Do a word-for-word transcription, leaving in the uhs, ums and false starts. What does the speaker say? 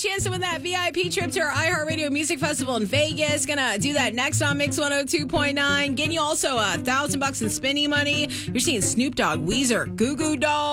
chance to win that V I P trip to our iHeartRadio Music Festival in Vegas. Gonna do that next on Mix one oh two point nine. Getting you also a thousand bucks in spending money. You're seeing Snoop Dogg, Weezer, Goo Goo Dolls.